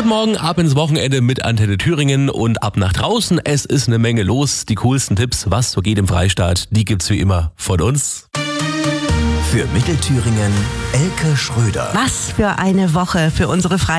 Guten Morgen, ab ins Wochenende mit Antenne Thüringen und ab nach draußen. Es ist eine Menge los. Die coolsten Tipps, was so geht im Freistaat, die gibt's wie immer von uns. Für Mittelthüringen Elke Schröder. Was für eine Woche für unsere